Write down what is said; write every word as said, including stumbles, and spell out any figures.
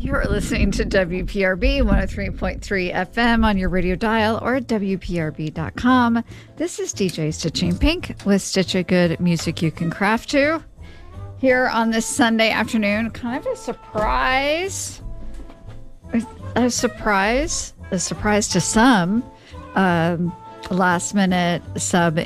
You're listening to W P R B one oh three point three F M on your radio dial or at W P R B dot com. This is D J Stitching Pink with Stitch a Good Music You Can Craft To. Here on this Sunday afternoon, kind of a surprise. A surprise. A surprise to some. Um, last minute sub